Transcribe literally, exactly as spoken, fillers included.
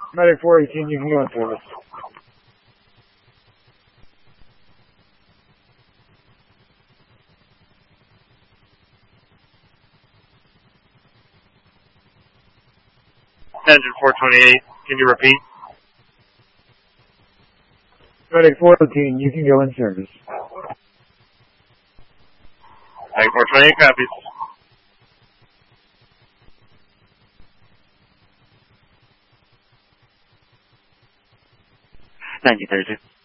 Medic four eighteen, you can go in service. Engine four twenty-eight, can you repeat? Medic four eighteen, you can go in service. Medic four twenty-eight copies. nineteen thirty-two.